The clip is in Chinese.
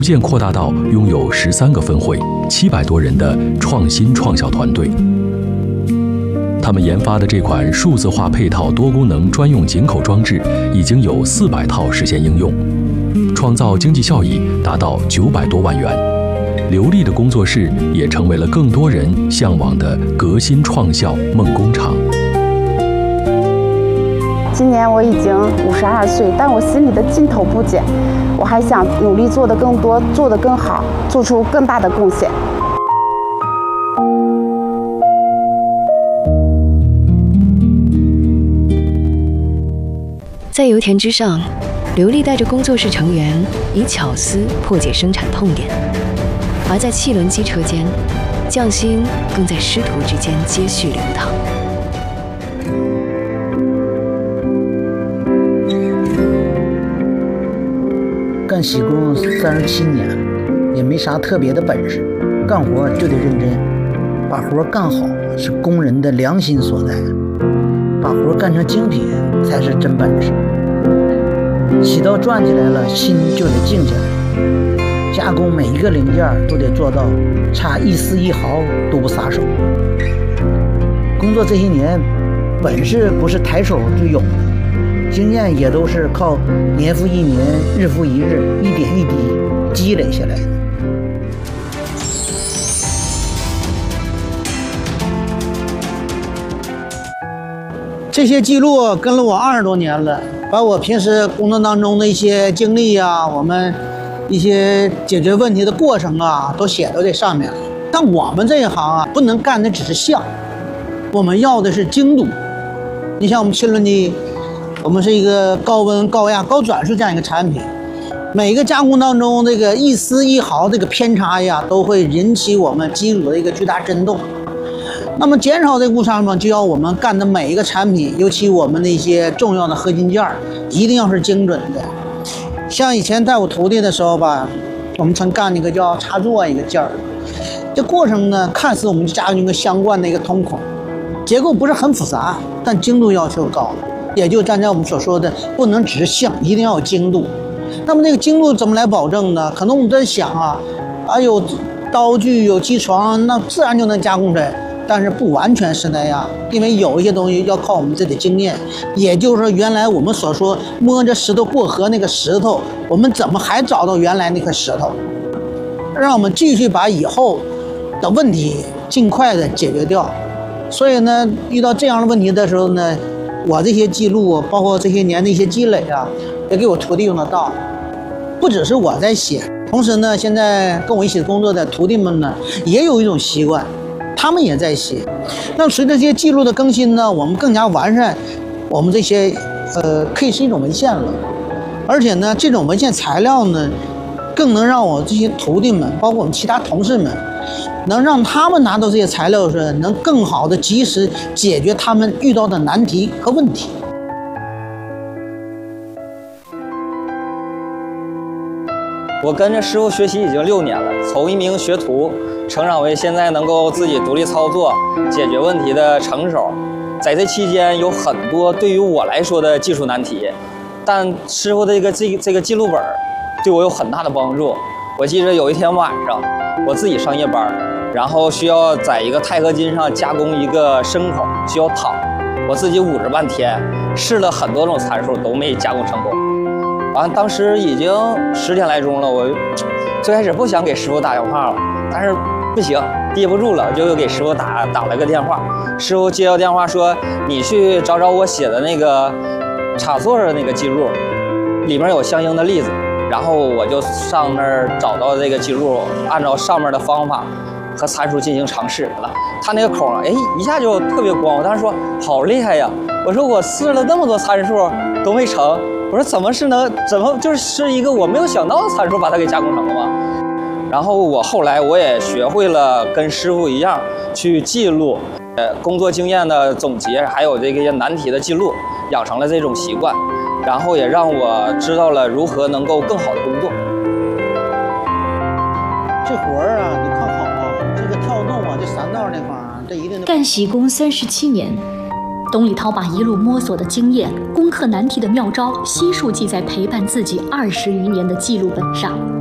逐渐扩大到拥有13个分会、700多人的创新创效团队。他们研发的这款数字化配套多功能专用井口装置，已经有400套实现应用，创造经济效益达到900多万元。流利的工作室也成为了更多人向往的革新创效梦工厂。 今年我已经52岁，但我心里的劲头不减，我还想努力做得更多，做得更好，做出更大的贡献。 在油田之上，刘丽带着工作室成员以巧思破解生产痛点，而在汽轮机车间，匠心更在师徒之间接续流淌。 干洗工37年，也没啥特别的本事，干活就得认真，把活干好是工人的良心所在，把活干成精品才是真本事。洗刀转起来了，心就得静下来，加工每一个零件都得做到差一丝一毫都不撒手。工作这些年，本事不是抬手就有的，经验也都是靠年复一年、日复一日、一点一滴积累下来的。这些记录跟了我20多年了，把我平时工作当中的一些经历啊，我们一些解决问题的过程啊，都写到这上面了。但我们这一行啊，不能干的只是像，我们要的是精度。你像我们汽轮机，我们是一个高温、高压、高转速这样一个产品，每个加工当中这个一丝一毫这个偏差呀，都会引起我们机组的一个巨大震动。那么减少这个误差嘛，就要我们干的每一个产品，尤其我们的一些重要的合金件，一定要是精准的。像以前带我徒弟的时候吧，我们曾干一个叫插座一个件儿，这过程呢，看似我们就加进一个相关的一个瞳孔，结构不是很复杂，但精度要求高，也就站在我们所说的，不能只是像，一定要有精度。那么这个精度怎么来保证呢？可能我们在想啊，有刀具有机床，那自然就能加工出来。但是不完全是那样，因为有一些东西要靠我们自己的经验，也就是说，原来我们所说摸着石头过河那个石头，我们怎么还找到原来那颗石头？让我们继续把以后的问题尽快的解决掉。所以呢，遇到这样的问题的时候呢，我这些记录，包括这些年的一些积累啊，也给我徒弟用得到。不只是我在写，同时呢，现在跟我一起工作的徒弟们呢，也有一种习惯。他们也在写，那随着这些记录的更新呢，我们更加完善我们这些可以是一种文献了，而且呢，这种文献材料呢，更能让我这些徒弟们，包括我们其他同事们，能让他们拿到这些材料时，能更好的及时解决他们遇到的难题和问题。 我跟着师傅学习已经6年了，从一名学徒成长为现在能够自己独立操作、解决问题的成手。在这期间有很多对于我来说的技术难题，但师傅的这个记录本对我有很大的帮助。我记着有一天晚上，我自己上夜班，然后需要在一个钛合金上加工一个牲口，需要躺，我自己捂着半天，试了很多种参数都没加工成功。完，当时已经10点来钟了，我最开始不想给师傅打电话了，但是不行，憋不住了，就又给师傅打了个电话。师傅接到电话说：“你去找我写的那个插座的那个记录，里面有相应的例子。”然后我就上那儿找到这个记录，按照上面的方法和参数进行尝试了。他那个孔一下就特别光，我当时说好厉害呀！我说我试了那么多参数都没成。我说怎么就是一个我没有想到的参数把它给加工成了吗？然后我后来我也学会了跟师傅一样去记录，工作经验的总结，还有这个难题的记录，养成了这种习惯，然后也让我知道了如何能够更好的工作。 这活儿啊，你看好啊，这个跳动啊，这3道那块儿，这一定干洗工37年。董礼涛把一路摸索的经验、攻克难题的妙招悉数记在陪伴自己20余年的记录本上。